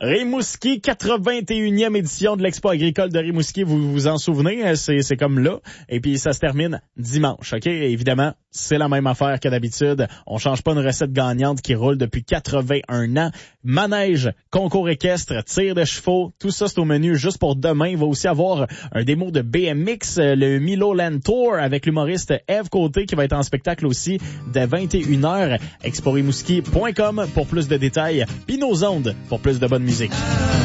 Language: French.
Rimouski, 81e édition de l'Expo agricole de Rimouski, vous vous en souvenez, c'est comme là. Et puis ça se termine dimanche, OK? Et évidemment, c'est la même affaire que d'habitude. On change pas une recette gagnante qui roule depuis 81 ans. Manège, concours équestre, tir de chevaux, tout ça c'est au menu juste pour demain. Il va aussi avoir un démo de BMX, le Milo Land Tour avec l'humoriste Eve Côté qui va être en spectacle aussi dès 21h. exporimouski.com pour plus de détails, puis nos ondes pour plus de bonne musique.